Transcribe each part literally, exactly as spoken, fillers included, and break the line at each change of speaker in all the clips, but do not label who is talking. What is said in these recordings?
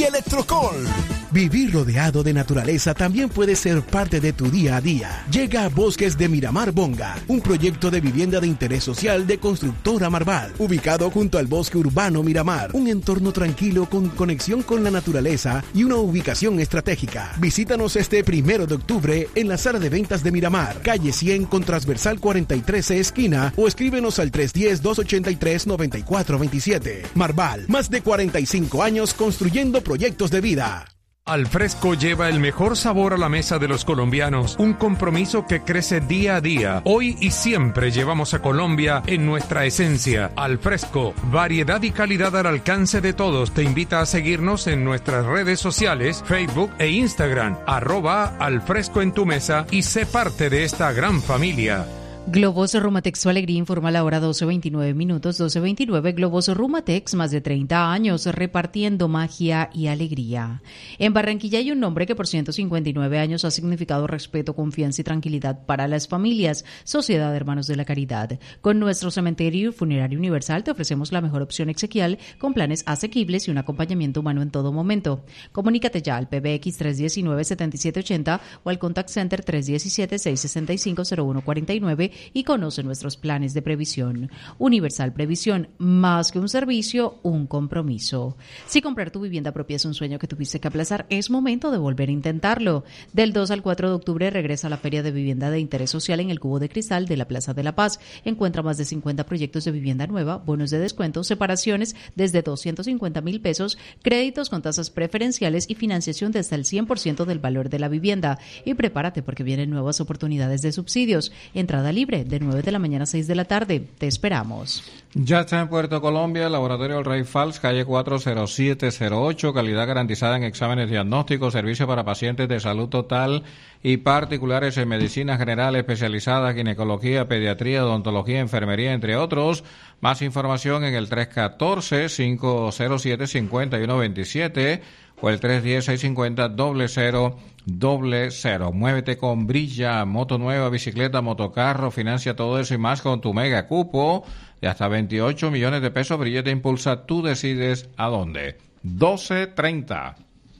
Electrocol. Vivir rodeado de naturaleza también puede ser parte de tu día a día. Llega a Bosques de Miramar Bonga, un proyecto de vivienda de interés social de Constructora Marval, ubicado junto al bosque urbano Miramar, un entorno tranquilo con conexión con la naturaleza y una ubicación estratégica. Visítanos este primero de octubre en la sala de ventas de Miramar, calle cien con transversal cuarenta y tres esquina, o escríbenos al tres uno cero, dos ocho tres, nueve cuatro dos siete. Marval, más de cuarenta y cinco años construyendo proyectos de vida.
Alfresco lleva el mejor sabor a la mesa de los colombianos, un compromiso que crece día a día. Hoy y siempre llevamos a Colombia en nuestra esencia. Alfresco, variedad y calidad al alcance de todos. Te invita a seguirnos en nuestras redes sociales, Facebook e Instagram, arroba Alfresco en tu mesa, y sé parte de esta gran familia.
Globos Rumatex, su alegría, informa a la hora doce veintinueve minutos, doce veintinueve. Globos Rumatex, más de treinta años repartiendo magia y alegría. En Barranquilla hay un nombre que por ciento cincuenta y nueve años ha significado respeto, confianza y tranquilidad para las familias. Sociedad de Hermanos de la Caridad. Con nuestro cementerio funerario universal te ofrecemos la mejor opción exequial con planes asequibles y un acompañamiento humano en todo momento. Comunícate ya al P B X tres uno nueve, siete siete ocho cero o al Contact Center tres uno siete, seis seis cinco, cero uno cuatro nueve y conoce nuestros planes de previsión. Universal Previsión, más que un servicio, un compromiso. Si comprar tu vivienda propia es un sueño que tuviste que aplazar, es momento de volver a intentarlo. Del dos al cuatro de octubre regresa a la Feria de Vivienda de Interés Social en el Cubo de Cristal de la Plaza de la Paz. Encuentra más de cincuenta proyectos de vivienda nueva, bonos de descuento, separaciones desde doscientos cincuenta mil pesos, créditos con tasas preferenciales y financiación de hasta el cien por ciento del valor de la vivienda. Y prepárate porque vienen nuevas oportunidades de subsidios. Entrada libre de nueve de la mañana a seis de la tarde. Te esperamos.
Ya está en Puerto Colombia, Laboratorio El Rey Fals, calle cuatro cero siete cero ocho, calidad garantizada en exámenes diagnósticos, servicio para pacientes de salud total y particulares en medicina general especializada, ginecología, pediatría, odontología, enfermería, entre otros. Más información en el tres uno cuatro, cinco cero siete, cinco uno dos siete o el tres uno cero, seis cinco cero, cero cero cero. Muévete con Brilla, moto nueva, bicicleta, motocarro, financia todo eso y más con tu mega cupo de hasta veintiocho millones de pesos. Brilla te impulsa, tú decides a dónde. doce treinta.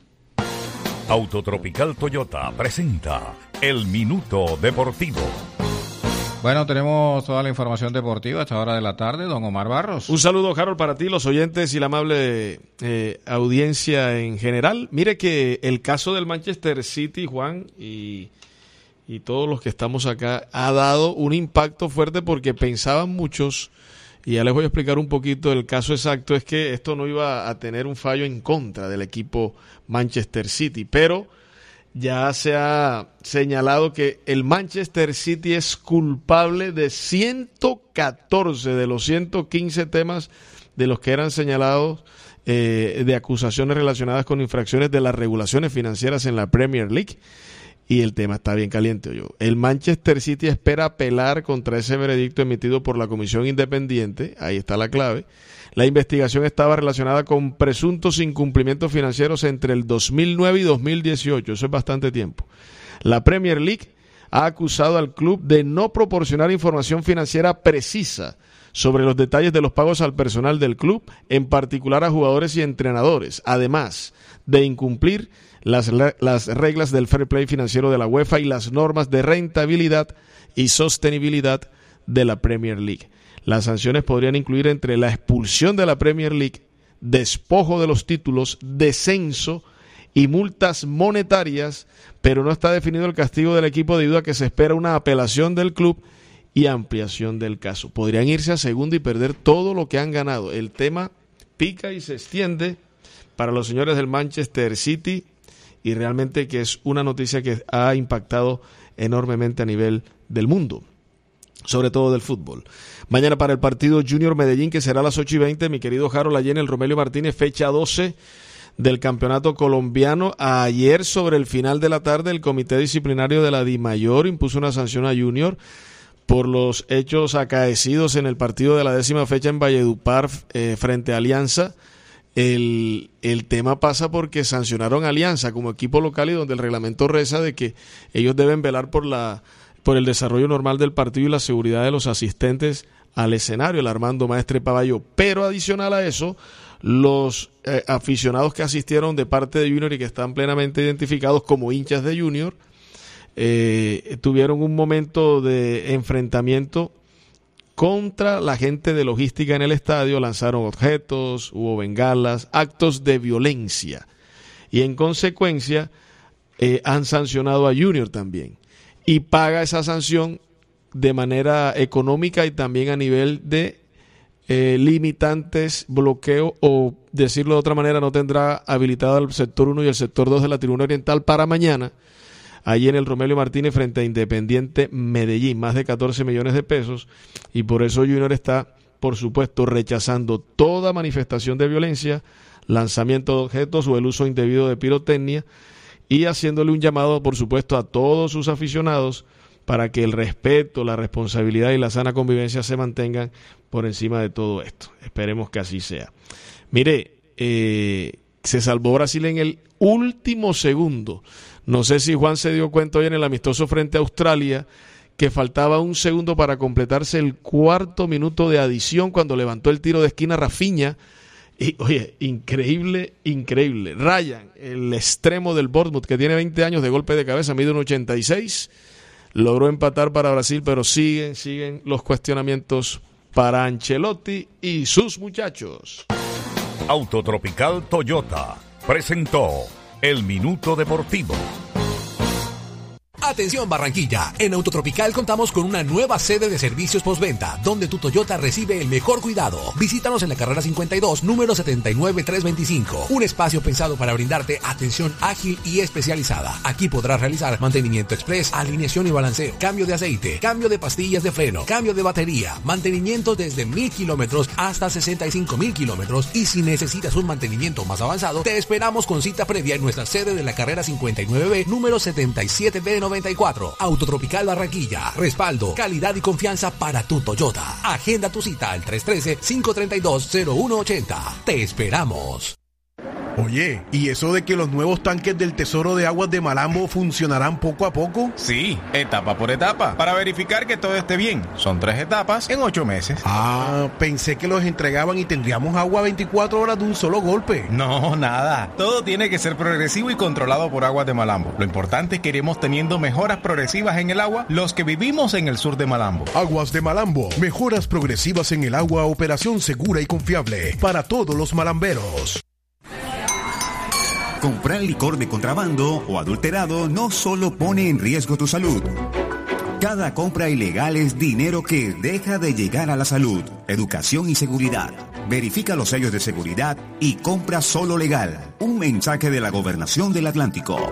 Autotropical Toyota presenta El Minuto Deportivo.
Bueno, tenemos toda la información deportiva a esta hora de la tarde. Don Omar Barros.
Un saludo, Harold, para ti, los oyentes y la amable eh, audiencia en general. Mire que el caso del Manchester City, Juan, y, y todos los que estamos acá, ha dado un impacto fuerte porque pensaban muchos, y ya les voy a explicar un poquito el caso exacto, es que esto no iba a tener un fallo en contra del equipo Manchester City, pero ya se ha señalado que el Manchester City es culpable de ciento catorce de los ciento quince temas de los que eran señalados eh, de acusaciones relacionadas con infracciones de las regulaciones financieras en la Premier League. Y el tema está bien caliente, yo. El Manchester City espera apelar contra ese veredicto emitido por la Comisión Independiente. Ahí está la clave. La investigación estaba relacionada con presuntos incumplimientos financieros entre el dos mil nueve y dos mil dieciocho. Eso es bastante tiempo. La Premier League ha acusado al club de no proporcionar información financiera precisa sobre los detalles de los pagos al personal del club, en particular a jugadores y entrenadores, además de incumplir las, las reglas del fair play financiero de la UEFA y las normas de rentabilidad y sostenibilidad de la Premier League. Las sanciones podrían incluir entre la expulsión de la Premier League, despojo de los títulos, descenso y multas monetarias, pero no está definido el castigo del equipo debido a que se espera una apelación del club y ampliación del caso. Podrían irse a segunda y perder todo lo que han ganado. El tema pica y se extiende para los señores del Manchester City y realmente que es una noticia que ha impactado enormemente a nivel del mundo, sobre todo del fútbol. Mañana para el partido Junior Medellín, que será a las ocho y veinte, mi querido Harold, allí en el Romelio Martínez, fecha doce del campeonato colombiano. Ayer, sobre el final de la tarde, el comité disciplinario de la DIMAYOR impuso una sanción a Junior por los hechos acaecidos en el partido de la décima fecha en Valledupar eh, frente a Alianza. El, el tema pasa porque sancionaron a Alianza como equipo local y donde el reglamento reza de que ellos deben velar por la por el desarrollo normal del partido y la seguridad de los asistentes al escenario, el Armando Maestre Paballó. Pero adicional a eso, los eh, aficionados que asistieron de parte de Junior y que están plenamente identificados como hinchas de Junior, eh, tuvieron un momento de enfrentamiento contra la gente de logística en el estadio, lanzaron objetos, hubo bengalas, actos de violencia. Y en consecuencia eh, han sancionado a Junior también. Y paga esa sanción de manera económica y también a nivel de eh, limitantes, bloqueo, o decirlo de otra manera, no tendrá habilitado el sector uno y el sector dos de la tribuna oriental para mañana, allí en el Romelio Martínez frente a Independiente Medellín, más de catorce millones de pesos, y por eso Junior está, por supuesto, rechazando toda manifestación de violencia, lanzamiento de objetos o el uso indebido de pirotecnia, y haciéndole un llamado, por supuesto, a todos sus aficionados para que el respeto, la responsabilidad y la sana convivencia se mantengan por encima de todo esto. Esperemos que así sea. Mire, eh, se salvó Brasil en el último segundo. No sé si Juan se dio cuenta hoy en el amistoso frente a Australia que faltaba un segundo para completarse el cuarto minuto de adición cuando levantó el tiro de esquina Rafinha. Y, oye, increíble, increíble. Ryan, el extremo del Bournemouth, que tiene veinte años de golpe de cabeza, mide un ochenta y seis, logró empatar para Brasil, pero siguen, siguen los cuestionamientos para Ancelotti y sus muchachos.
Autotropical Toyota presentó El Minuto Deportivo.
Atención Barranquilla, en Autotropical contamos con una nueva sede de servicios postventa, donde tu Toyota recibe el mejor cuidado. Visítanos en la carrera cincuenta y dos, número setenta y nueve trescientos veinticinco, un espacio pensado para brindarte atención ágil y especializada. Aquí podrás realizar mantenimiento express, alineación y balanceo, cambio de aceite, cambio de pastillas de freno, cambio de batería, mantenimiento desde mil kilómetros hasta sesenta y cinco mil kilómetros, y si necesitas un mantenimiento más avanzado, te esperamos con cita previa en nuestra sede de la carrera cincuenta y nueve B, número setenta y siete B noventa y cuatro. Autotropical Barranquilla. Respaldo, calidad y confianza para tu Toyota. Agenda tu cita al tres uno tres, cinco tres dos, cero uno ocho cero. Te esperamos.
Oye, ¿y eso de que los nuevos tanques del Tesoro de Aguas de Malambo funcionarán poco a poco?
Sí, etapa por etapa, para verificar que todo esté bien. Son tres etapas en ocho meses.
Ah, pensé que los entregaban y tendríamos agua veinticuatro horas de un solo golpe.
No, nada. Todo tiene que ser progresivo y controlado por Aguas de Malambo. Lo importante es que iremos teniendo mejoras progresivas en el agua los que vivimos en el sur de Malambo.
Aguas de Malambo, mejoras progresivas en el agua, operación segura y confiable para todos los malamberos.
Comprar licor de contrabando o adulterado no solo pone en riesgo tu salud. Cada compra ilegal es dinero que deja de llegar a la salud, educación y seguridad. Verifica los sellos de seguridad y compra solo legal. Un mensaje de la Gobernación del Atlántico.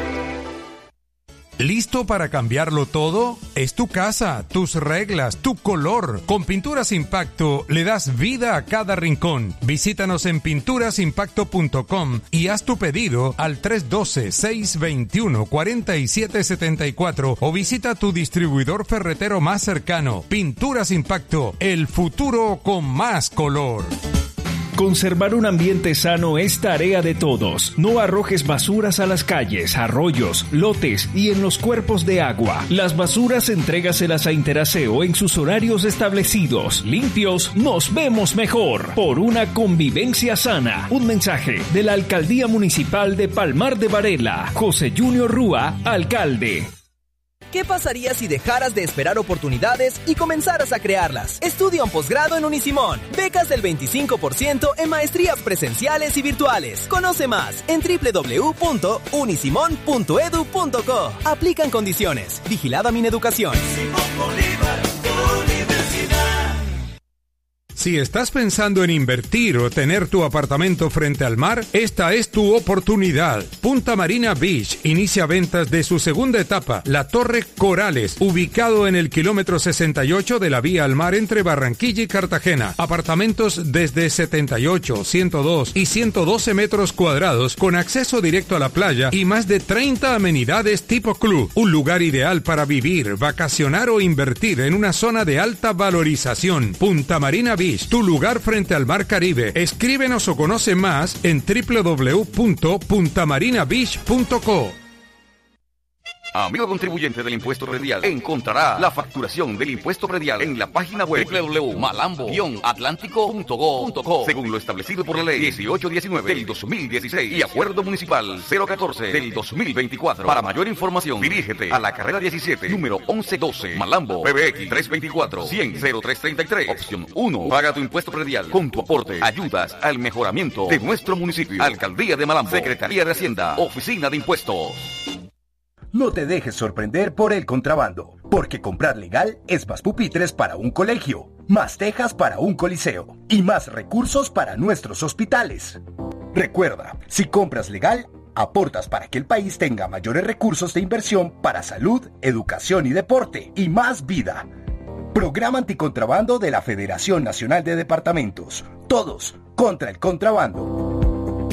¿Listo para cambiarlo todo? Es tu casa, tus reglas, tu color. Con Pinturas Impacto le das vida a cada rincón. Visítanos en pinturas impacto punto com y haz tu pedido al tres uno dos, seis dos uno, cuatro siete siete cuatro o visita tu distribuidor ferretero más cercano. Pinturas Impacto, el futuro con más color.
Conservar un ambiente sano es tarea de todos. No arrojes basuras a las calles, arroyos, lotes y en los cuerpos de agua. Las basuras entrégaselas a Interaseo en sus horarios establecidos. Limpios, nos vemos mejor. Por una convivencia sana. Un mensaje de la Alcaldía Municipal de Palmar de Varela. José Junior Rúa, alcalde.
¿Qué pasaría si dejaras de esperar oportunidades y comenzaras a crearlas? Estudia un posgrado en Unisimón. Becas del veinticinco por ciento en maestrías presenciales y virtuales. Conoce más en doble u doble u doble u punto unisimón punto edu punto co. Aplican condiciones. Vigilada Mineducación.
Si estás pensando en invertir o tener tu apartamento frente al mar, esta es tu oportunidad. Punta Marina Beach inicia ventas de su segunda etapa, la Torre Corales, ubicado en el kilómetro sesenta y ocho de la vía al mar entre Barranquilla y Cartagena. Apartamentos desde setenta y ocho, ciento dos y ciento doce metros cuadrados con acceso directo a la playa y más de treinta amenidades tipo club. Un lugar ideal para vivir, vacacionar o invertir en una zona de alta valorización. Punta Marina Beach, tu lugar frente al mar Caribe. Escríbenos o conoce más en doble u doble u doble u punto punta marina beach punto co.
Amigo contribuyente del impuesto predial, encontrará la facturación del impuesto predial en la página web doble u doble u doble u punto malambo guion atlántico punto go punto co, según lo establecido por la ley dieciocho diecinueve del dos mil dieciséis y acuerdo municipal cero catorce del dos mil veinticuatro. Para mayor información, dirígete a la carrera diecisiete, número once doce, Malambo, P B X tres veinticuatro, cien, cero tres treinta y tres, opción uno. Paga tu impuesto predial. Con tu aporte ayudas al mejoramiento de nuestro municipio. Alcaldía de Malambo, Secretaría de Hacienda, Oficina de Impuestos.
No te dejes sorprender por el contrabando, porque comprar legal es más pupitres para un colegio, más tejas para un coliseo y más recursos para nuestros hospitales. Recuerda, si compras legal, aportas para que el país tenga mayores recursos de inversión para salud, educación y deporte, y más vida. Programa Anticontrabando de la Federación Nacional de Departamentos. Todos contra el contrabando.